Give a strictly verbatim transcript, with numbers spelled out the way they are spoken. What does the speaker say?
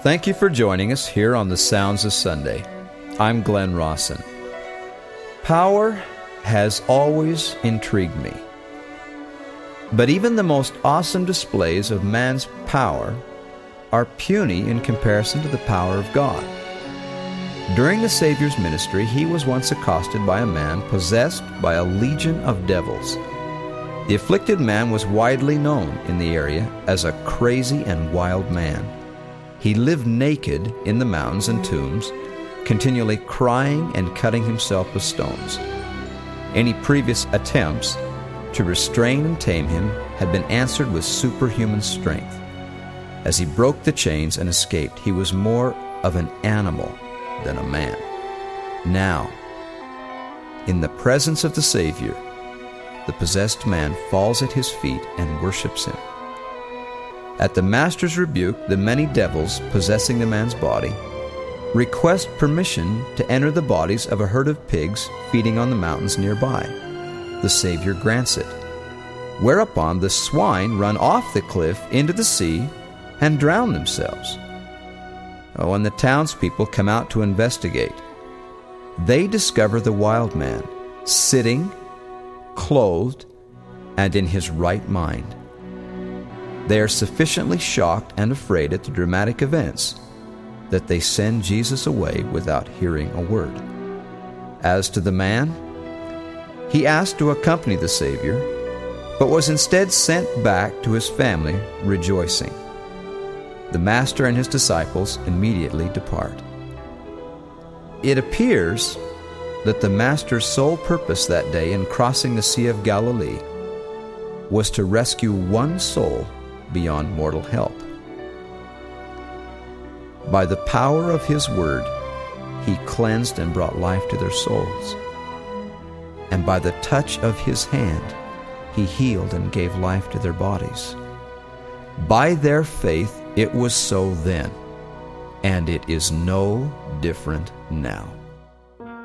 Thank you for joining us here on the Sounds of Sunday. I'm Glenn Rawson. Power has always intrigued me. But even the most awesome displays of man's power are puny in comparison to the power of God. During the Savior's ministry, he was once accosted by a man possessed by a legion of devils. The afflicted man was widely known in the area as a crazy and wild man. He lived naked in the mountains and tombs, continually crying and cutting himself with stones. Any previous attempts to restrain and tame him had been answered with superhuman strength. As he broke the chains and escaped, he was more of an animal than a man. Now, in the presence of the Savior, the possessed man falls at his feet and worships him. At the Master's rebuke, the many devils possessing the man's body request permission to enter the bodies of a herd of pigs feeding on the mountains nearby. The Savior grants it, whereupon the swine run off the cliff into the sea and drown themselves. Oh, when the townspeople come out to investigate, they discover the wild man sitting, clothed, and in his right mind. They are sufficiently shocked and afraid at the dramatic events that they send Jesus away without hearing a word. As to the man, he asked to accompany the Savior, but was instead sent back to his family rejoicing. The Master and his disciples immediately depart. It appears that the Master's sole purpose that day in crossing the Sea of Galilee was to rescue one soul beyond mortal help. By the power of his word, he cleansed and brought life to their souls. And by the touch of his hand, he healed and gave life to their bodies. By their faith, it was so then, and it is no different now.